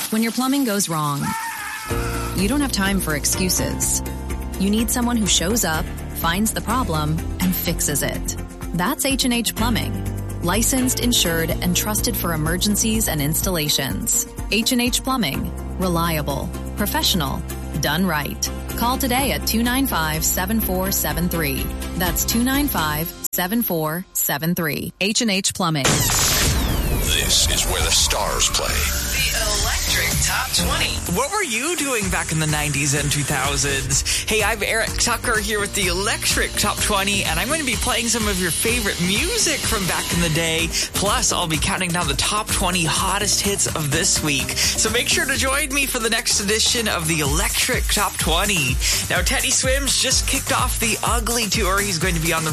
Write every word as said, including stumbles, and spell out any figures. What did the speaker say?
When your plumbing goes wrong, you don't have time for excuses. You need someone who shows up, finds the problem, and fixes it. That's H and H Plumbing. Licensed, insured, and trusted for emergencies and installations. H and H Plumbing. Reliable. Professional. Done right. Call today at two nine five, seven four seven three. That's two nine five, seven four seven three. H and H Plumbing. This is where the stars play. The Electric Top twenty. What were you doing back in the nineties and two thousands? Hey, I'm Eric Tucker here with the Electric Top twenty, and I'm going to be playing some of your favorite music from back in the day. Plus, I'll be counting down the top twenty hottest hits of this week. So make sure to join me for the next edition of the Electric Top twenty. Now, Teddy Swims just kicked off the Ugly Tour. He's going to be on the